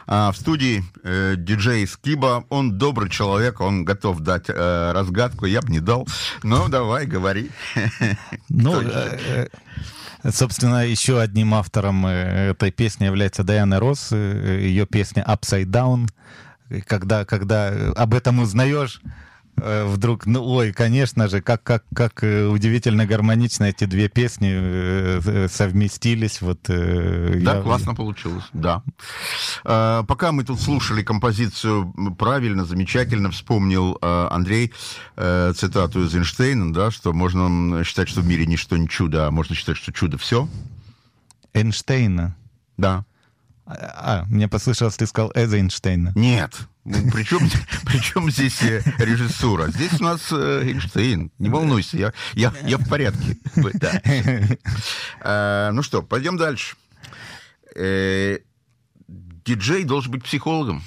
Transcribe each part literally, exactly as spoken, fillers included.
А в студии э, диджей Скиба. Он добрый человек, он готов дать э, разгадку. Я бы не дал. Ну, давай, говори. Ну, собственно, еще одним автором этой песни является Дайана Росс. Ее песня «Upside Down». Когда, когда об этом узнаешь, вдруг, ну, ой, конечно же, как, как, как удивительно гармонично эти две песни совместились. Вот, да, я... классно получилось, да. А, пока мы тут слушали композицию правильно, замечательно, вспомнил а, Андрей а, цитату из Эйнштейна, да, что можно считать, что в мире ничто не чудо, а можно считать, что чудо все. Эйнштейна? Да. А, мне послышалось, ты сказал Эйнштейна. Нет. Ну, причем, причем здесь режиссура? Здесь у нас Эйнштейн. Не волнуйся, я, я, я в порядке. Да. А, ну что, пойдем дальше. Э, диджей должен быть психологом.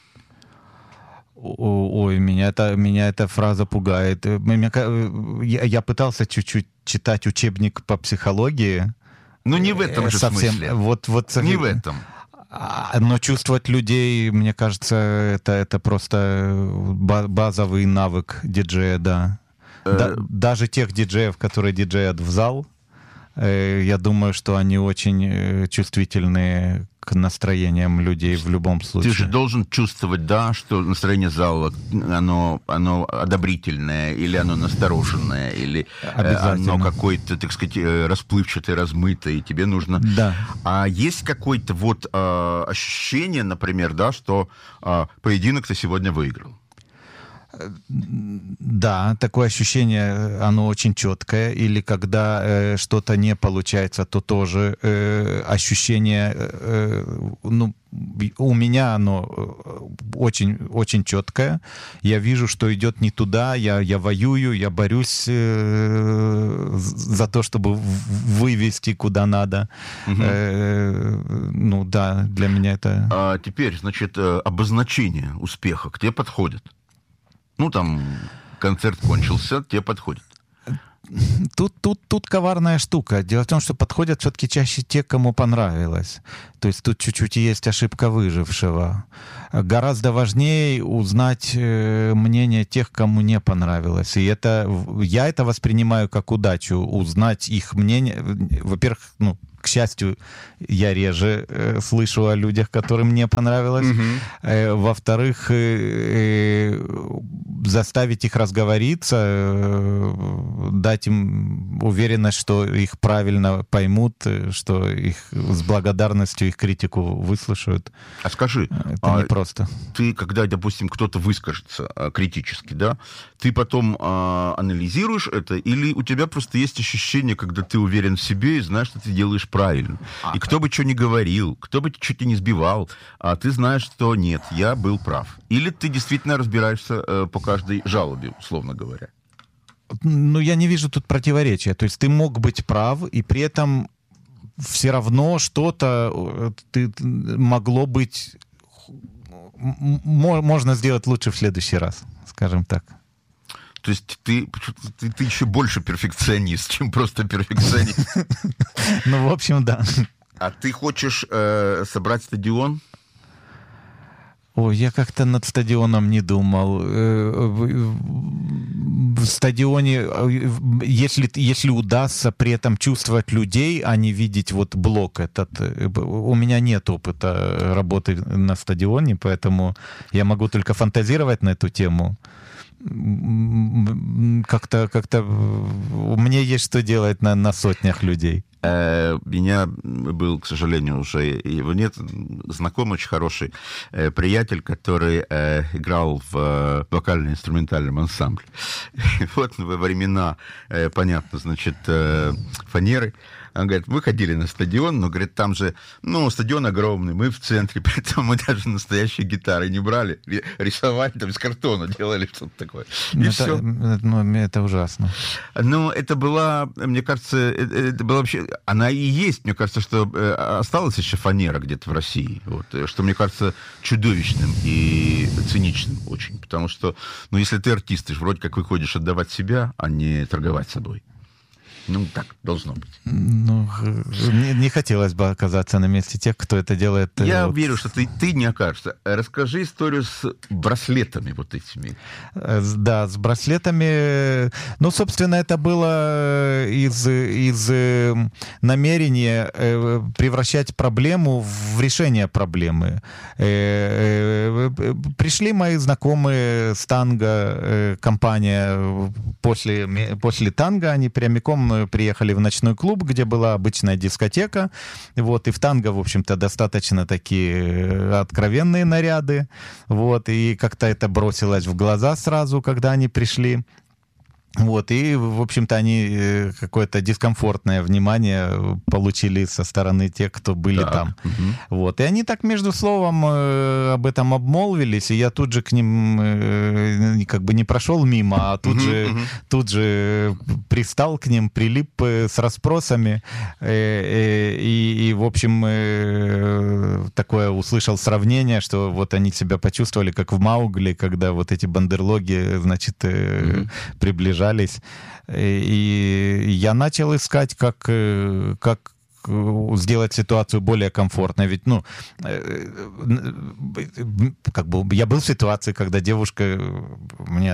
Ой, меня, это, меня эта фраза пугает. Я, я пытался чуть-чуть читать учебник по психологии. Ну, не в этом же совсем, смысле. Вот, вот, не в этом. Но чувствовать людей, мне кажется, это, это просто базовый навык диджея, да. да. Даже тех диджеев, которые диджеят в зал, я думаю, что они очень чувствительны к настроениям людей в любом случае. Ты же должен чувствовать, да, что настроение зала, оно, оно одобрительное, или оно настороженное, или оно какое-то, так сказать, расплывчатое, размытое, и тебе нужно... Да. А есть какое-то вот а, ощущение, например, да, что а, поединок ты сегодня выиграл? Да, такое ощущение, оно очень четкое. Или когда э, что-то не получается, то тоже э, ощущение, э, ну, у меня оно очень, очень четкое. Я вижу, что идет не туда, я, я воюю, я борюсь э, за то, чтобы вывести куда надо. Угу. Э, ну да, для меня это... А теперь, значит, обозначение успеха к тебе подходит. Ну, там, концерт кончился, тебе подходит. Тут, тут, тут коварная штука. Дело в том, что подходят все-таки чаще те, кому понравилось. То есть тут чуть-чуть есть ошибка выжившего. Гораздо важнее узнать мнение тех, кому не понравилось. И это, я это воспринимаю как удачу. Узнать их мнение. Во-первых, ну, к счастью, я реже э, слышу о людях, которым не понравилось. Mm-hmm. Э, во-вторых, э, э, заставить их разговориться, э, дать им уверенность, что их правильно поймут, что их с благодарностью их критику выслушают. А скажи, это а непросто. Ты, когда, допустим, кто-то выскажется а, критически, да, ты потом а, анализируешь это, или у тебя просто есть ощущение, когда ты уверен в себе и знаешь, что ты делаешь правильно. И кто бы что ни говорил, кто бы чуть и не сбивал, а ты знаешь, что нет, я был прав. Или ты действительно разбираешься э, по каждой жалобе, условно говоря. Ну, я не вижу тут противоречия. То есть ты мог быть прав, и при этом все равно что-то ты, могло быть... Можно сделать лучше в следующий раз, скажем так. То есть ты, ты, ты еще больше перфекционист, чем просто перфекционист. Ну, в общем, да. А ты хочешь э, собрать стадион? Ой, я как-то над стадионом не думал. В стадионе, если, если удастся при этом чувствовать людей, а не видеть вот блок этот. У меня нет опыта работы на стадионе, поэтому я могу только фантазировать на эту тему. Как-то, как-то у меня есть что делать на, на сотнях людей. У меня был, к сожалению, уже его нет, знакомый, очень хороший приятель, который играл в вокально-инструментальном ансамбле. И вот во времена, понятно, значит, фанеры, он говорит, вы ходили на стадион, но, говорит, там же, ну, стадион огромный, мы в центре, поэтому мы даже настоящие гитары не брали, рисовали там из картона, делали что-то такое. И это, все. Ну, это ужасно. Ну, это была, мне кажется, это была вообще, она и есть, мне кажется, что осталась еще фанера где-то в России, вот, что, мне кажется, чудовищным и циничным очень, потому что, ну, если ты артист, ты же вроде как выходишь отдавать себя, а не торговать собой. Ну, так должно быть. Ну, не, не хотелось бы оказаться на месте тех, кто это делает. Я вот. верю, что ты, ты не окажешься. Расскажи историю с браслетами вот этими. Да, с браслетами. Ну, собственно, это было из, из намерения превращать проблему в решение проблемы. Пришли мои знакомые с танго, компания после, после танго, они прямиком приехали в ночной клуб, где была обычная дискотека, вот, и в танго, в общем-то, достаточно такие откровенные наряды, вот, и как-то это бросилось в глаза сразу, когда они пришли. Вот, и, в общем-то, они какое-то дискомфортное внимание получили со стороны тех, кто были так. там. Угу. Вот, и они так между словом э, об этом обмолвились, и я тут же к ним э, как бы не прошел мимо, а тут, угу, же, угу. тут же пристал к ним, прилип с расспросами, э, э, и, и, в общем, э, такое услышал сравнение, что вот они себя почувствовали, как в Маугли, когда вот эти бандерлоги, значит, э, угу. приближались. И я начал искать, как, как сделать ситуацию более комфортной. Ведь, ну, как бы я был в ситуации, когда девушка мне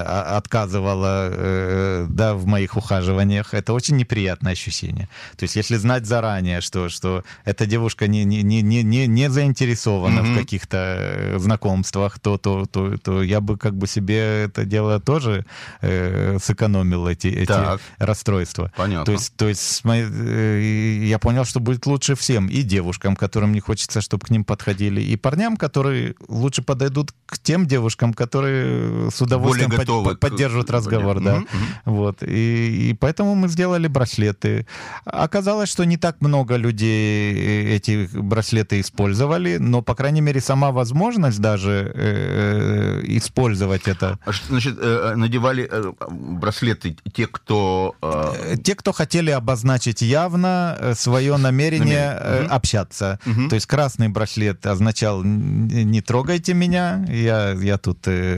отказывала, да, в моих ухаживаниях. Это очень неприятное ощущение. То есть, если знать заранее, что, что эта девушка не, не, не, не, не заинтересована mm-hmm. в каких-то знакомствах, то, то, то, то я бы как бы себе это дело тоже э, сэкономил, эти, эти расстройства. Понятно. То есть, то есть э, я понял, что будет лучше всем, и девушкам, которым не хочется, чтобы к ним подходили, и парням, которые лучше подойдут к тем девушкам, которые с удовольствием под, поддержат к... разговор. Да. Mm-hmm. Вот. И, и поэтому мы сделали браслеты. Оказалось, что не так много людей эти браслеты использовали, но, по крайней мере, сама возможность даже э, использовать это. Значит, э, надевали э, браслеты те, кто... Э... Те, кто хотели обозначить явно свое намерение намерение угу. общаться. Угу. То есть красный браслет означал «не трогайте меня, я, я тут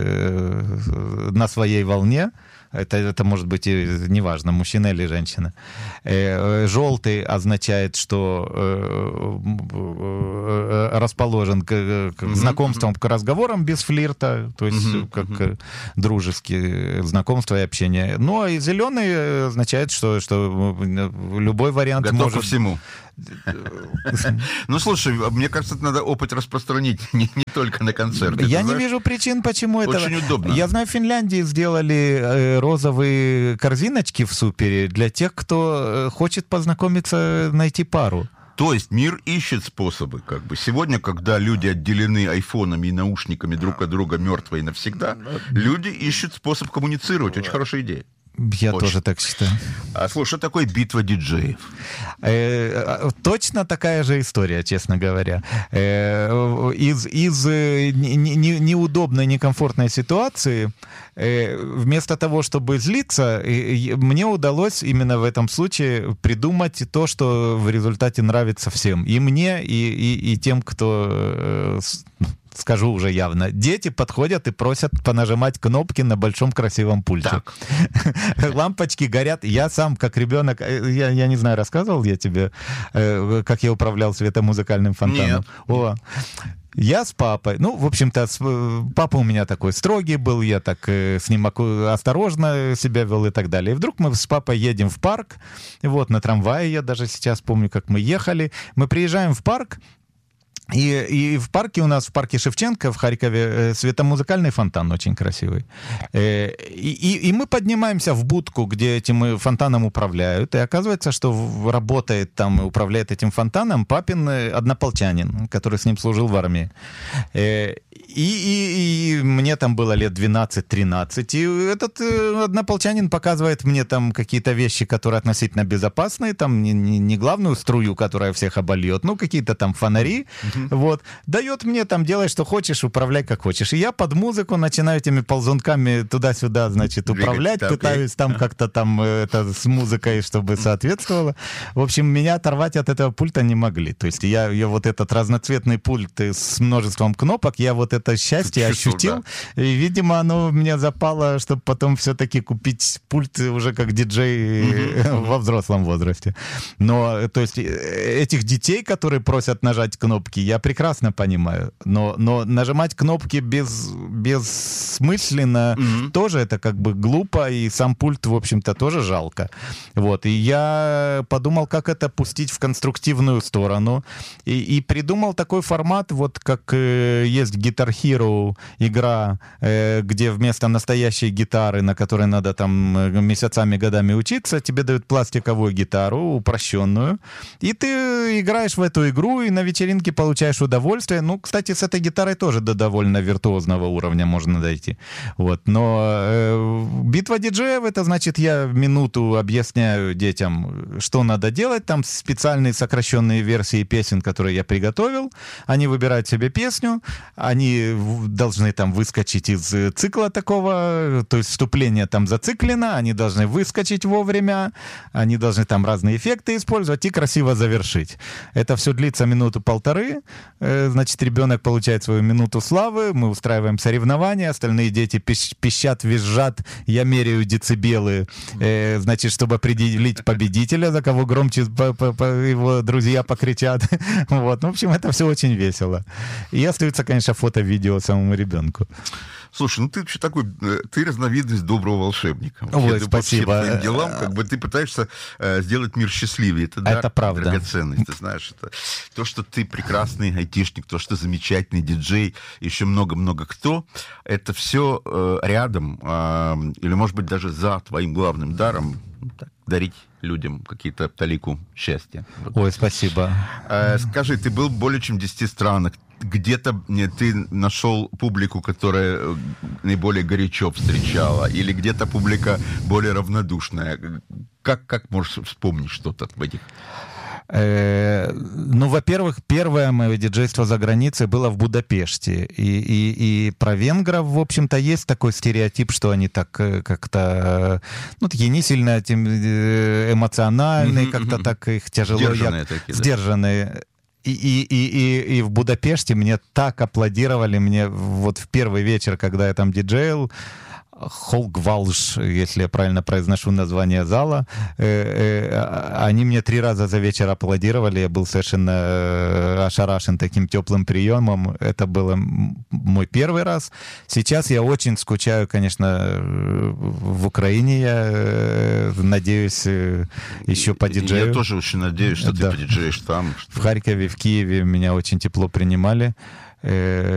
э, на своей волне». Это, это может быть и неважно, мужчина или женщина. Э, желтый означает, что э, э, расположен к, к mm-hmm. знакомствам, к разговорам без флирта, то есть mm-hmm. как mm-hmm. дружеские знакомства и общение. Ну, а и зеленый означает, что, что любой вариант готов может... ко всему. Ну, слушай, мне кажется, надо опыт распространить не, не только на концерты. Я не вижу причин, почему это... Очень удобно. Я знаю, в Финляндии сделали розовые корзиночки в супере для тех, кто хочет познакомиться, найти пару. То есть мир ищет способы, как бы. Сегодня, когда люди отделены айфонами и наушниками друг от друга мертвые навсегда, люди ищут способ коммуницировать. Очень хорошая идея. Я Очень. тоже так считаю. А слушай, что такое битва диджеев? Э, точно такая же история, честно говоря. Э, из из не, не, неудобной, некомфортной ситуации, э, вместо того, чтобы злиться, э, мне удалось именно в этом случае придумать то, что в результате нравится всем. И мне, и, и, и тем, кто... Э, скажу уже явно, дети подходят и просят понажимать кнопки на большом красивом пульте. Лампочки горят. Я сам, как ребенок, я, я не знаю, рассказывал я тебе, э, как я управлял светомузыкальным фонтаном? Нет. О. Я с папой, ну, в общем-то, с, папа у меня такой строгий был, я так э, с ним осторожно себя вел и так далее. И вдруг мы с папой едем в парк, вот, на трамвае, я даже сейчас помню, как мы ехали. Мы приезжаем в парк, И, и в парке у нас, в парке Шевченко в Харькове, светомузыкальный фонтан очень красивый. И, и, и мы поднимаемся в будку, где этим фонтаном управляют, и оказывается, что работает там и управляет этим фонтаном папин однополчанин, который с ним служил в армии. И, и, и мне там было лет двенадцать-тринадцать, и этот однополчанин показывает мне там какие-то вещи, которые относительно безопасные, там не, не, не главную струю, которая всех обольет, ну какие-то там фонари. вот, дает мне там, делай, что хочешь, управляй, как хочешь. И я под музыку начинаю этими ползунками туда-сюда, значит, управлять, Двигать, пытаюсь там как-то там это с музыкой, чтобы соответствовало. В общем, меня оторвать от этого пульта не могли. То есть я, я вот этот разноцветный пульт с множеством кнопок, я вот это счастье ощутил, да. И, видимо, оно мне запало, чтобы потом все-таки купить пульт уже как диджей mm-hmm. во взрослом возрасте. Но, то есть, этих детей, которые просят нажать кнопки, я прекрасно понимаю. Но, но нажимать кнопки без, бессмысленно mm-hmm. тоже это как бы глупо, и сам пульт, в общем-то, тоже жалко. Вот. И я подумал, как это пустить в конструктивную сторону. И, и придумал такой формат, вот как э, есть Guitar Hero игра, э, где вместо настоящей гитары, на которой надо там месяцами, годами учиться, тебе дают пластиковую гитару, упрощенную, и ты играешь в эту игру, и на вечеринке получаешь удовольствие. Ну, кстати, с этой гитарой тоже до довольно виртуозного уровня можно дойти. Вот. Но э, битва диджеев, это значит, я минуту объясняю детям, что надо делать, там специальные сокращенные версии песен, которые я приготовил, они выбирают себе песню, они должны там выскочить из цикла такого, то есть вступление там зациклено, они должны выскочить вовремя, они должны там разные эффекты использовать и красиво завершить. Это все длится минуту-полторы, значит, ребенок получает свою минуту славы, мы устраиваем соревнования, остальные дети пищат, визжат, я меряю децибелы, значит, чтобы определить победителя, за кого громче его друзья покричат. Вот. В общем, это все очень весело. И остаются, конечно, фото-видео самому ребенку. Слушай, ну ты вообще такой, ты разновидность доброго волшебника. Ой, ты спасибо. По твоим делам, как бы ты пытаешься э, сделать мир счастливее. Это, это да, правда. Драгоценность, ты знаешь. Это то, что ты прекрасный айтишник, то, что ты замечательный диджей, еще много-много кто, это все э, рядом, э, или, может быть, даже за твоим главным даром, так, дарить людям какие-то талику счастья. Ой, спасибо. Э, скажи, ты был в более чем в десяти странах. Где-то ты нашел публику, которая наиболее горячо встречала, или где-то публика более равнодушная? Как, как можешь вспомнить что-то в этих? Ну, во-первых, первое мое диджейство за границей было в Будапеште. И, и, и про венгров, в общем-то, есть такой стереотип, что они так как-то, ну, такие не сильно эмоциональные, mm-hmm, как-то mm-hmm. так их тяжело... Сдержанные я... такие. Сдержанные. Да. И, и, и, и, и в Будапеште мне так аплодировали, мне вот в первый вечер, когда я там диджейл, Холгвалш, если я правильно произношу название зала, э, э, они мне три раза за вечер аплодировали, я был совершенно ошарашен таким теплым приемом, это был мой первый раз. Сейчас я очень скучаю, конечно, в Украине, я надеюсь еще по диджею. Я тоже очень надеюсь, что да. ты подиджеешь там. В Харькове, в Киеве меня очень тепло принимали.